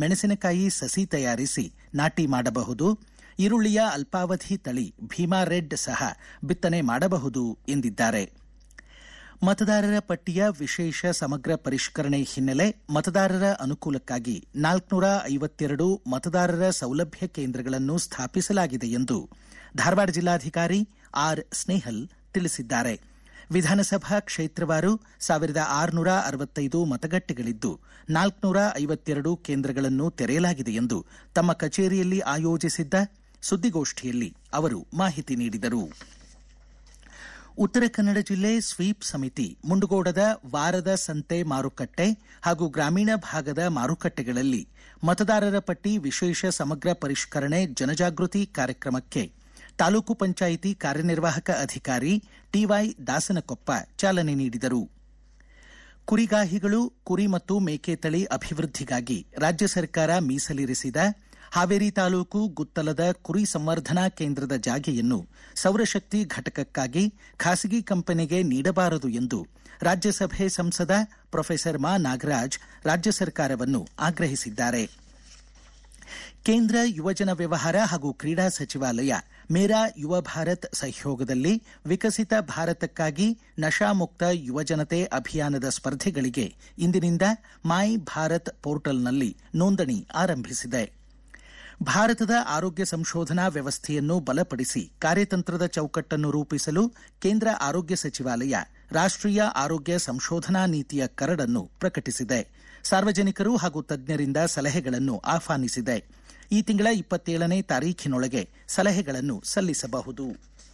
ಮೆಣಸಿನಕಾಯಿ ಸಸಿ ತಯಾರಿಸಿ ನಾಟಿ ಮಾಡಬಹುದು. ಈರುಳ್ಳಿಯ ಅಲ್ಪಾವಧಿ ತಳಿ ಭೀಮಾ ರೆಡ್ ಸಹ ಬಿತ್ತನೆ ಮಾಡಬಹುದು ಎಂದಿದ್ದಾರೆ. ಮತದಾರರ ಪಟ್ಟಿಯ ವಿಶೇಷ ಸಮಗ್ರ ಪರಿಷ್ಕರಣೆ ಹಿನ್ನೆಲೆ ಮತದಾರರ ಅನುಕೂಲಕ್ಕಾಗಿ 452 ಮತದಾರರ ಸೌಲಭ್ಯ ಕೇಂದ್ರಗಳನ್ನು ಸ್ಥಾಪಿಸಲಾಗಿದೆ ಎಂದು ಧಾರವಾಡ ಜಿಲ್ಲಾಧಿಕಾರಿ ಆರ್ ಸ್ನೇಹಲ್ ತಿಳಿಸಿದ್ದಾರೆ. ವಿಧಾನಸಭಾ ಕ್ಷೇತ್ರವಾರು 1665 ಮತಗಟ್ಟೆಗಳಿದ್ದು 452 ಕೇಂದ್ರಗಳನ್ನು ತೆರೆಯಲಾಗಿದೆ ಎಂದು ತಮ್ಮ ಕಚೇರಿಯಲ್ಲಿ ಆಯೋಜಿಸಿದ್ದ ಸುದ್ದಿಗೋಷ್ಠಿಯಲ್ಲಿ ಅವರು ಮಾಹಿತಿ ನೀಡಿದರು. ಉತ್ತರ ಕನ್ನಡ ಜಿಲ್ಲೆ ಸ್ವೀಪ್ ಸಮಿತಿ ಮುಂಡಗೋಡದ ವಾರದ ಸಂತೆ ಮಾರುಕಟ್ಟೆ ಹಾಗೂ ಗ್ರಾಮೀಣ ಭಾಗದ ಮಾರುಕಟ್ಟೆಗಳಲ್ಲಿ ಮತದಾರರ ಪಟ್ಟಿ ವಿಶೇಷ ಸಮಗ್ರ ಪರಿಷ್ಕರಣೆ ಜನಜಾಗೃತಿ ಕಾರ್ಯಕ್ರಮಕ್ಕೆ ತಾಲೂಕು ಪಂಚಾಯಿತಿ ಕಾರ್ಯನಿರ್ವಾಹಕ ಅಧಿಕಾರಿ ಟಿವೈ ದಾಸನಕೊಪ್ಪ ಚಾಲನೆ ನೀಡಿದರು. ಕುರಿಗಾಹಿಗಳು ಕುರಿ ಮತ್ತು ಮೇಕೆ ತಳಿ ಅಭಿವೃದ್ಧಿಗಾಗಿ ರಾಜ್ಯ ಸರ್ಕಾರ ಮೀಸಲಿರಿಸಿದ ಹಾವೇರಿ ತಾಲೂಕು ಗುತ್ತಲದ ಕುರಿ ಸಂವರ್ಧನಾ ಕೇಂದ್ರದ ಜಾಗೆಯನ್ನು ಸೌರಶಕ್ತಿ ಘಟಕಕ್ಕಾಗಿ ಖಾಸಗಿ ಕಂಪನಿಗೆ ನೀಡಬಾರದು ಎಂದು ರಾಜ್ಯಸಭೆ ಸಂಸದ ಪ್ರೊಫೆಸರ್ ಮಾ ನಾಗರಾಜ್ ರಾಜ್ಯ ಸರ್ಕಾರವನ್ನು ಆಗ್ರಹಿಸಿದ್ದಾರೆ. ಕೇಂದ್ರ ಯುವಜನ ವ್ಯವಹಾರ ಹಾಗೂ ಕ್ರೀಡಾ ಸಚಿವಾಲಯ ಮೇರಾ ಯುವ ಭಾರತ್ ಸಹಯೋಗದಲ್ಲಿ ವಿಕಸಿತ ಭಾರತಕ್ಕಾಗಿ ನಶಾಮುಕ್ತ ಯುವಜನತೆ ಅಭಿಯಾನದ ಸ್ಪರ್ಧೆಗಳಿಗೆ ಇಂದಿನಿಂದ ಮೈ ಭಾರತ್ ಪೋರ್ಟಲ್ನಲ್ಲಿ ನೋಂದಣಿ ಆರಂಭಿಸಿದೆ. ಭಾರತದ ಆರೋಗ್ಯ ಸಂಶೋಧನಾ ವ್ಯವಸ್ಥೆಯನ್ನು ಬಲಪಡಿಸಿ ಕಾರ್ಯತಂತ್ರದ ಚೌಕಟ್ಟನ್ನು ರೂಪಿಸಲು ಕೇಂದ್ರ ಆರೋಗ್ಯ ಸಚಿವಾಲಯ ರಾಷ್ಟ್ರೀಯ ಆರೋಗ್ಯ ಸಂಶೋಧನಾ ನೀತಿಯ ಕರಡನ್ನು ಪ್ರಕಟಿಸಿದೆ. ಸಾರ್ವಜನಿಕರು ಹಾಗೂ ತಜ್ಞರಿಂದ ಸಲಹೆಗಳನ್ನು ಆಹ್ವಾನಿಸಿದೆ. ಈ ತಿಂಗಳ 27ನೇ ತಾರೀಖಿನೊಳಗೆ ಸಲಹೆಗಳನ್ನು ಸಲ್ಲಿಸಬಹುದು.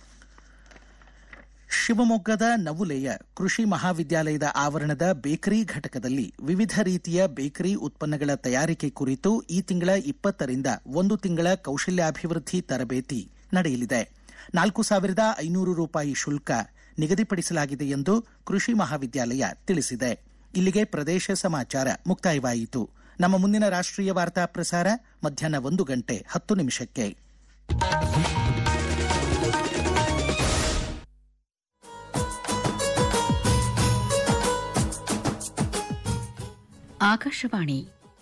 ಶಿವಮೊಗ್ಗದ ನವುಲೆಯ ಕೃಷಿ ಮಹಾವಿದ್ಯಾಲಯದ ಆವರಣದ ಬೇಕರಿ ಘಟಕದಲ್ಲಿ ವಿವಿಧ ರೀತಿಯ ಬೇಕರಿ ಉತ್ಪನ್ನಗಳ ತಯಾರಿಕೆ ಕುರಿತು ಈ ತಿಂಗಳ 20ರಿಂದ 1 ತಿಂಗಳ ಕೌಶಲ್ಯಾಭಿವೃದ್ಧಿ ತರಬೇತಿ ನಡೆಯಲಿದೆ. 4,500 ರೂಪಾಯಿ ಶುಲ್ಕ ನಿಗದಿಪಡಿಸಲಾಗಿದೆ ಎಂದು ಕೃಷಿ ಮಹಾವಿದ್ಯಾಲಯ ತಿಳಿಸಿದೆ. ಇಲ್ಲಿಗೆ ಪ್ರದೇಶ ಸಮಾಚಾರ ಮುಕ್ತಾಯವಾಯಿತು. ನಮ್ಮ ಮುಂದಿನ ರಾಷ್ಟ್ರೀಯ ವಾರ್ತಾ ಪ್ರಸಾರ ಮಧ್ಯಾಹ್ನ 1:10 ಆಕಾಶವಾಣಿ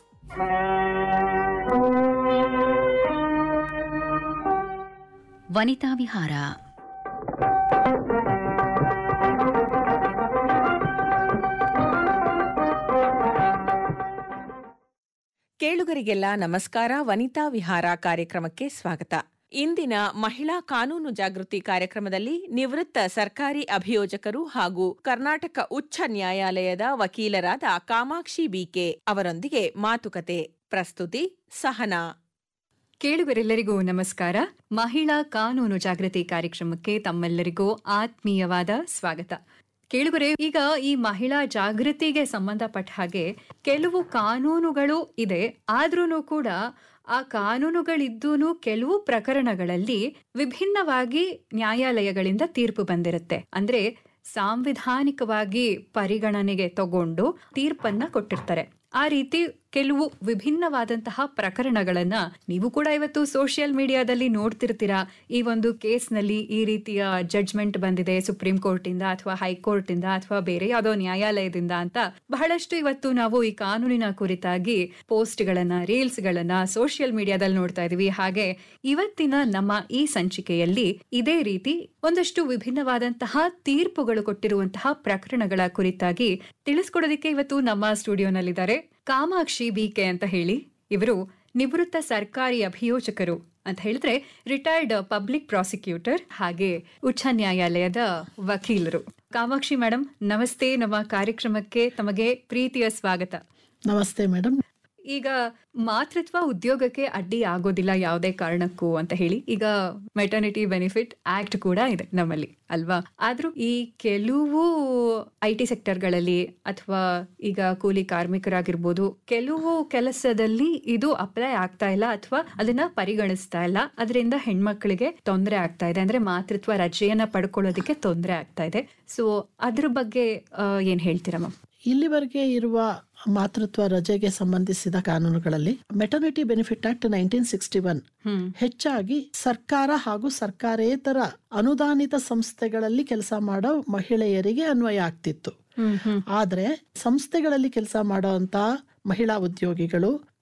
ವನಿತಾ ವಿಹಾರ. ಕೇಳುಗರಿಗೆಲ್ಲ ನಮಸ್ಕಾರ. ವನಿತಾ ವಿಹಾರ ಕಾರ್ಯಕ್ರಮಕ್ಕೆ ಸ್ವಾಗತ. ಇಂದಿನ ಮಹಿಳಾ ಕಾನೂನು ಜಾಗೃತಿ ಕಾರ್ಯಕ್ರಮದಲ್ಲಿ ನಿವೃತ್ತ ಸರ್ಕಾರಿ ಅಭಿಯೋಜಕರು ಹಾಗೂ ಕರ್ನಾಟಕ ಉಚ್ಚ ನ್ಯಾಯಾಲಯದ ವಕೀಲರಾದ ಕಾಮಾಕ್ಷಿ ಬಿಕೆ ಅವರೊಂದಿಗೆ ಮಾತುಕತೆ. ಪ್ರಸ್ತುತಿ ಸಹನಾ. ಕೇಳುಗರೆಲ್ಲರಿಗೂ ನಮಸ್ಕಾರ. ಮಹಿಳಾ ಕಾನೂನು ಜಾಗೃತಿ ಕಾರ್ಯಕ್ರಮಕ್ಕೆ ತಮ್ಮೆಲ್ಲರಿಗೂ ಆತ್ಮೀಯವಾದ ಸ್ವಾಗತ. ಕೇಳುಗರೆ, ಈಗ ಈ ಮಹಿಳಾ ಜಾಗೃತಿಗೆ ಸಂಬಂಧಪಟ್ಟ ಹಾಗೆ ಕೆಲವು ಕಾನೂನುಗಳು ಇದೆ. ಆದ್ರೂ ಕೂಡ ಆ ಕಾನೂನುಗಳಿದ್ದೂನು ಕೆಲವು ಪ್ರಕರಣಗಳಲ್ಲಿ ವಿಭಿನ್ನವಾಗಿ ನ್ಯಾಯಾಲಯಗಳಿಂದ ತೀರ್ಪು ಬಂದಿರುತ್ತೆ. ಅಂದ್ರೆ ಸಾಂವಿಧಾನಿಕವಾಗಿ ಪರಿಗಣನೆಗೆ ತಗೊಂಡು ತೀರ್ಪನ್ನ ಕೊಟ್ಟಿರ್ತಾರೆ. ಆ ರೀತಿ ಕೆಲವು ವಿಭಿನ್ನವಾದಂತಹ ಪ್ರಕರಣಗಳನ್ನ ನೀವು ಕೂಡ ಇವತ್ತು ಸೋಷಿಯಲ್ ಮೀಡಿಯಾದಲ್ಲಿ ನೋಡ್ತಿರ್ತೀರಾ. ಈ ಒಂದು ಕೇಸ್ನಲ್ಲಿ ಈ ರೀತಿಯ ಜಡ್ಜ್ಮೆಂಟ್ ಬಂದಿದೆ ಸುಪ್ರೀಂ ಕೋರ್ಟ್ ಇಂದ ಅಥವಾ ಹೈಕೋರ್ಟ್ ಇಂದ ಅಥವಾ ಬೇರೆ ಯಾವುದೋ ನ್ಯಾಯಾಲಯದಿಂದ ಅಂತ ಬಹಳಷ್ಟು ಇವತ್ತು ನಾವು ಈ ಕಾನೂನಿನ ಕುರಿತಾಗಿ ಪೋಸ್ಟ್ ಗಳನ್ನ, ರೀಲ್ಸ್ ಗಳನ್ನ ಸೋಷಿಯಲ್ ಮೀಡಿಯಾದಲ್ಲಿ ನೋಡ್ತಾ ಇದೀವಿ. ಹಾಗೆ ಇವತ್ತಿನ ನಮ್ಮ ಈ ಸಂಚಿಕೆಯಲ್ಲಿ ಇದೇ ರೀತಿ ಒಂದಷ್ಟು ವಿಭಿನ್ನವಾದಂತಹ ತೀರ್ಪುಗಳು ಕೊಟ್ಟಿರುವಂತಹ ಪ್ರಕರಣಗಳ ಕುರಿತಾಗಿ ತಿಳಿಸ್ಕೊಡೋದಿಕ್ಕೆ ಇವತ್ತು ನಮ್ಮ ಸ್ಟುಡಿಯೋನಲ್ಲಿದ್ದಾರೆ ಕಾಮಾಕ್ಷಿ ಬಿಕೆ ಅಂತ ಹೇಳಿ. ಇವರು ನಿವೃತ್ತ ಸರ್ಕಾರಿ ಅಭಿಯೋಜಕರು ಅಂತ ಹೇಳಿದ್ರೆ ರಿಟೈರ್ಡ್ ಪಬ್ಲಿಕ್ ಪ್ರಾಸಿಕ್ಯೂಟರ್ ಹಾಗೆ ಉಚ್ಚ ನ್ಯಾಯಾಲಯದ ವಕೀಲರು. ಕಾಮಾಕ್ಷಿ ಮೇಡಮ್ ನಮಸ್ತೆ. ನಮ್ಮ ಕಾರ್ಯಕ್ರಮಕ್ಕೆ ತಮಗೆ ಪ್ರೀತಿಯ ಸ್ವಾಗತ. ನಮಸ್ತೆ ಮೇಡಮ್. ಈಗ ಮಾತೃತ್ವ ಉದ್ಯೋಗಕ್ಕೆ ಅಡ್ಡಿ ಆಗೋದಿಲ್ಲ ಯಾವುದೇ ಕಾರಣಕ್ಕೂ ಅಂತ ಹೇಳಿ ಈಗ ಮೆಟರ್ನಿಟಿ ಬೆನಿಫಿಟ್ ಆಕ್ಟ್ ಕೂಡ ಇದೆ ನಮ್ಮಲ್ಲಿ ಅಲ್ವಾ. ಆದ್ರೂ ಈ ಕೆಲವು IT ಸೆಕ್ಟರ್ಗಳಲ್ಲಿ ಅಥವಾ ಈಗ ಕೂಲಿ ಕಾರ್ಮಿಕರಾಗಿರ್ಬೋದು, ಕೆಲವು ಕೆಲಸದಲ್ಲಿ ಇದು ಅಪ್ಲೈ ಆಗ್ತಾ ಇಲ್ಲ ಅಥವಾ ಅದನ್ನ ಪರಿಗಣಿಸ್ತಾ ಇಲ್ಲ. ಅದರಿಂದ ಹೆಣ್ಮಕ್ಳಿಗೆ ತೊಂದರೆ ಆಗ್ತಾ ಇದೆ. ಅಂದ್ರೆ ಮಾತೃತ್ವ ರಜೆಯನ್ನ ಪಡ್ಕೊಳ್ಳೋದಕ್ಕೆ ತೊಂದರೆ ಆಗ್ತಾ ಇದೆ. ಸೊ ಅದ್ರ ಬಗ್ಗೆ ಏನ್ ಹೇಳ್ತೀರಾ ಮ್ಯಾಮ್? ಇಲ್ಲಿವರೆಗೆ ಇರುವ ಮಾತೃತ್ವ ರಜೆಗೆ ಸಂಬಂಧಿಸಿದ ಕಾನೂನುಗಳಲ್ಲಿ ಮೆಟರ್ನಿಟಿ ಬೆನಿಫಿಟ್ ಆಕ್ಟ್ 1961 ಹೆಚ್ಚಾಗಿ ಸರ್ಕಾರ ಹಾಗೂ ಸರ್ಕಾರೇತರ ಅನುದಾನಿತ ಸಂಸ್ಥೆಗಳಲ್ಲಿ ಕೆಲಸ ಮಾಡೋ ಮಹಿಳೆಯರಿಗೆ ಅನ್ವಯ ಆಗ್ತಿತ್ತು. ಆದ್ರೆ ಸಂಸ್ಥೆಗಳಲ್ಲಿ ಕೆಲಸ ಮಾಡುವಂತ ಮಹಿಳಾ ಉದ್ಯೋಗಿಗಳು